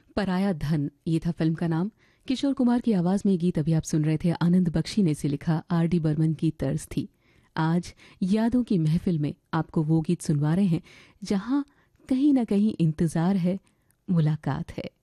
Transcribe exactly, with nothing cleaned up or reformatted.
पराया धन, ये था फिल्म का नाम। किशोर कुमार की आवाज में गीत अभी आप सुन रहे थे, आनंद बख्शी ने इसे लिखा, आर डी बर्मन की तर्ज थी। आज यादों की महफिल में आपको वो गीत सुनवा रहे हैं जहां कहीं ना कहीं इंतजार है, मुलाकात है।